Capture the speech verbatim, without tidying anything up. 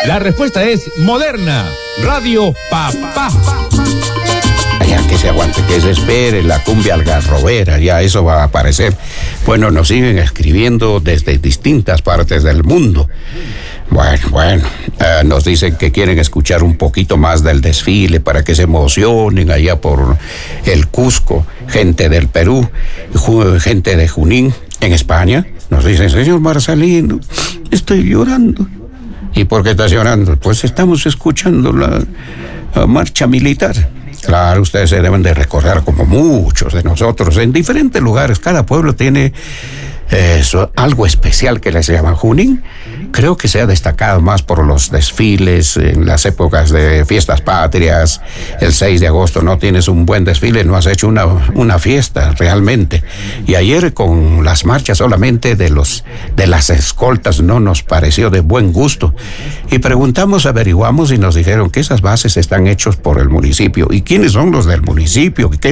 La respuesta es Moderna, Radio Papá. Ya que se aguante, que se espere la cumbia algarrobera, ya eso va a aparecer. Bueno, nos siguen escribiendo desde distintas partes del mundo. Bueno, bueno, uh, nos dicen que quieren escuchar un poquito más del desfile para que se emocionen allá por el Cusco, gente del Perú, ju- gente de Junín, en España. Nos dicen, señor Marcelino, estoy llorando. ¿Y por qué estás llorando? Pues estamos escuchando la uh, marcha militar. Claro, ustedes se deben de recordar, como muchos de nosotros, en diferentes lugares. Cada pueblo tiene eso, algo especial que les llaman Junín. Creo que se ha destacado más por los desfiles en las épocas de fiestas patrias. El seis de agosto no tienes un buen desfile, no has hecho una, una fiesta realmente. Y ayer con las marchas solamente de los de las escoltas no nos pareció de buen gusto. Y preguntamos, averiguamos y nos dijeron que esas bases están hechos por el municipio. ¿Y quiénes son los del municipio? ¿Qué,